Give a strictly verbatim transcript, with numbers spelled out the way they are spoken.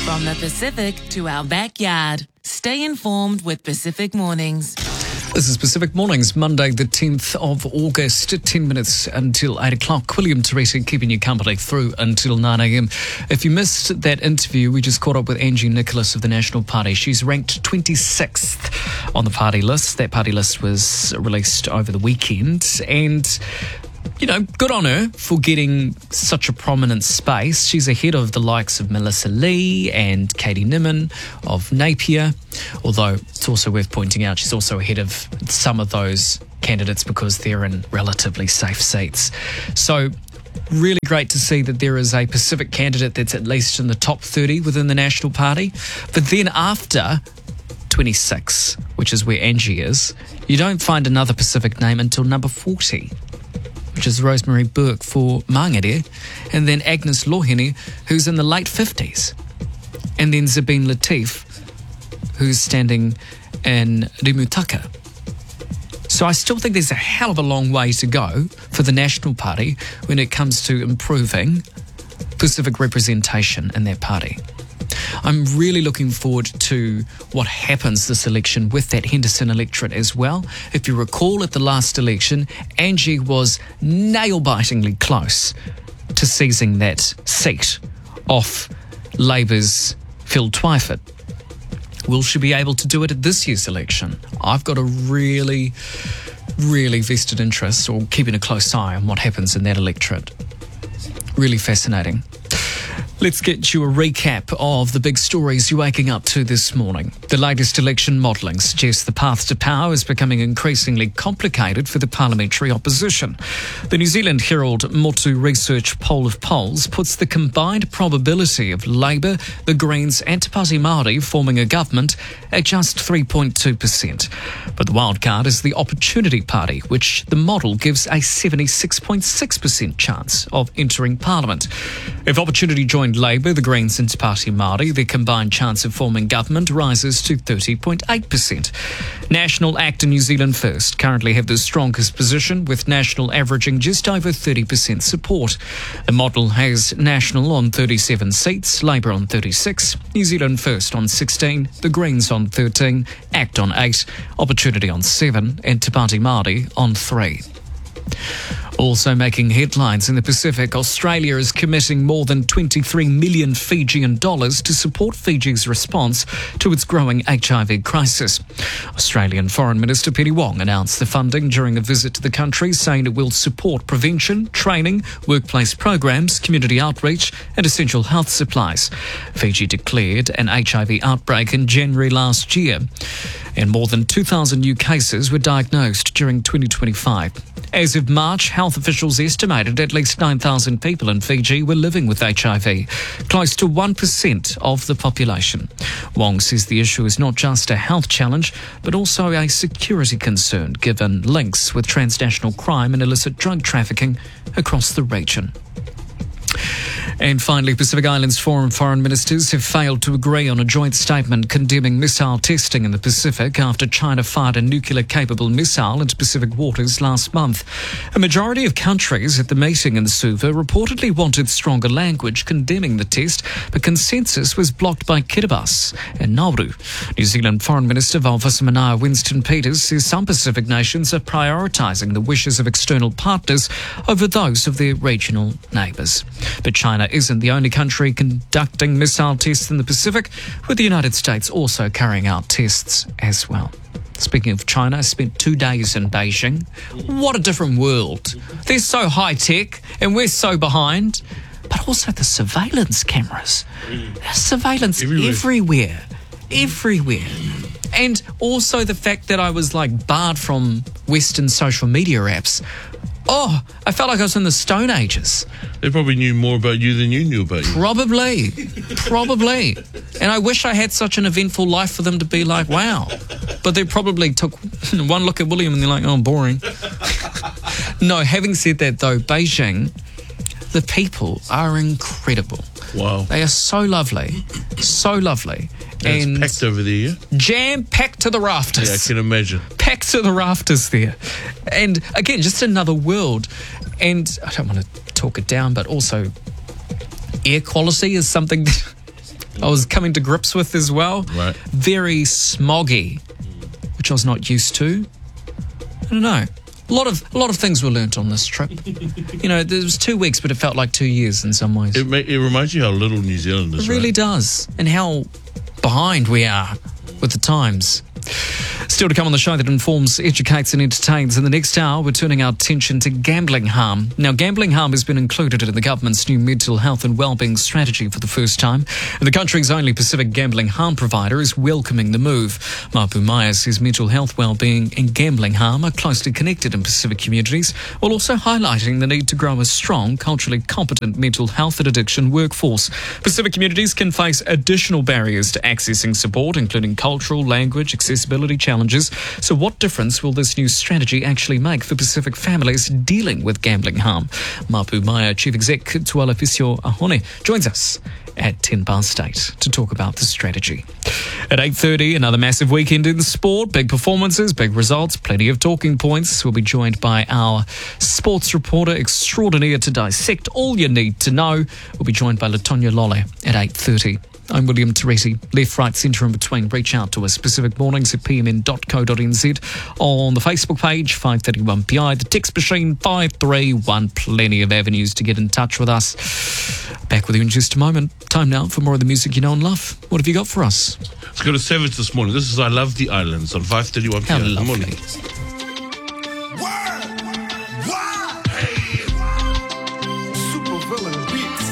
From the Pacific to our backyard. Stay informed with Pacific Mornings. This is Pacific Mornings, Monday the tenth of August, ten minutes until eight o'clock. William Teresi keeping you company through until nine a.m. If you missed that interview, we just caught up with Angie Nicholas of the National Party. She's ranked twenty-sixth on the party list. That party list was released over the weekend, and you know, good on her for getting such a prominent space. She's ahead of the likes of Melissa Lee and Katie Niman of Napier, although it's also worth pointing out she's also ahead of some of those candidates because they're in relatively safe seats. So really great to see that there is a Pacific candidate that's at least in the top thirty within the National Party. But then after twenty-six, which is where Angie is, you don't find another Pacific name until number forty. Which is Rosemary Burke for Mangere, and then Agnes Lohene, who's in the late fifties, and then Zabine Latif, who's standing in Rimutaka. So I still think there's a hell of a long way to go for the National Party when it comes to improving Pacific representation in their party. I'm really looking forward to what happens this election with that Henderson electorate as well. If you recall, at the last election, Angie was nail-bitingly close to seizing that seat off Labour's Phil Twyford. Will she be able to do it at this year's election? I've got a really, really vested interest, or keeping a close eye on what happens in that electorate. Really fascinating. Let's get you a recap of the big stories you're waking up to this morning. The latest election modelling suggests the path to power is becoming increasingly complicated for the parliamentary opposition. The New Zealand Herald Motu Research poll of polls puts the combined probability of Labour, the Greens and Te Pāti Māori forming a government at just three point two percent. But the wildcard is the Opportunity Party, which the model gives a seventy-six point six percent chance of entering Parliament. If Opportunity joined Labour, the Greens and Te Pāti Māori, their combined chance of forming government rises to thirty point eight percent. National Act and New Zealand First currently have the strongest position, with National averaging just over thirty percent support. The model has National on thirty-seven seats, Labour on thirty-six, New Zealand First on sixteen, the Greens on thirteen, Act on eight, Opportunity on seven and Te Pāti Māori on three. Also making headlines in the Pacific, Australia is committing more than twenty-three million Fijian dollars to support Fiji's response to its growing H I V crisis. Australian Foreign Minister Penny Wong announced the funding during a visit to the country, saying it will support prevention, training, workplace programs, community outreach and essential health supplies. Fiji declared an H I V outbreak in January last year, and more than two thousand new cases were diagnosed during twenty twenty-five. As of March, health officials estimated at least nine thousand people in Fiji were living with H I V, close to one percent of the population. Wong says the issue is not just a health challenge, but also a security concern, given links with transnational crime and illicit drug trafficking across the region. And finally, Pacific Islands foreign foreign ministers have failed to agree on a joint statement condemning missile testing in the Pacific after China fired a nuclear-capable missile into Pacific waters last month. A majority of countries at the meeting in Suva reportedly wanted stronger language condemning the test, but consensus was blocked by Kiribati and Nauru. New Zealand Foreign Minister Valvisa Manaia Winston Peters says some Pacific nations are prioritising the wishes of external partners over those of their regional neighbours. But China isn't the only country conducting missile tests in the Pacific, with the United States also carrying out tests as well. Speaking of China, I spent two days in Beijing. What a different world. They're so high-tech and we're so behind. But also the surveillance cameras. There's surveillance everywhere. everywhere. Everywhere. And also the fact that I was like barred from Western social media apps. Oh, I felt like I was in the Stone Ages. They probably knew more about you than you knew about you. Probably. Probably. And I wish I had such an eventful life for them to be like, wow. But they probably took one look at William and they're like, oh, boring. No, having said that though, Beijing, the people are incredible. Wow. They are so lovely. So lovely. And and it's packed over there, yeah? Jam-packed to the rafters. Yeah, I can imagine. Packed to the rafters there. And again, just another world. And I don't want to talk it down, but also air quality is something that I was coming to grips with as well. Right. Very smoggy, which I was not used to. I don't know. A lot of a lot of things were learnt on this trip. You know, there was two weeks, but it felt like two years in some ways. It, ma- it reminds you how little New Zealand is, It really right? does, and how behind we are with the times. Still to come on the show that informs, educates and entertains. In the next hour, we're turning our attention to gambling harm. Now, gambling harm has been included in the government's new mental health and wellbeing strategy for the first time. And the country's only Pacific gambling harm provider is welcoming the move. Mapu Maya says mental health, wellbeing and gambling harm are closely connected in Pacific communities, while also highlighting the need to grow a strong, culturally competent mental health and addiction workforce. Pacific communities can face additional barriers to accessing support, including cultural, language, accessibility challenges. So what difference will this new strategy actually make for Pacific families dealing with gambling harm? Mapu Maya Chief Exec Tuala Fisio Ahone joins us at ten past eight to talk about the strategy. At eight thirty, another massive weekend in sport. Big performances, big results, plenty of talking points. We'll be joined by our sports reporter extraordinaire to dissect all you need to know. We'll be joined by Latonya Lole at eight thirty. I'm William Teresi, left, right, centre and between. Reach out to us, Pacific Mornings at p m n dot co dot n z, on the Facebook page, five thirty-one P I, the text machine, five three one. Plenty of avenues to get in touch with us. Back with you in just a moment. Time now for more of the music you know and love. What have you got for us? Let's go to Savage this morning. This is I Love the Islands on five thirty-one P M. How Good lovely. morning.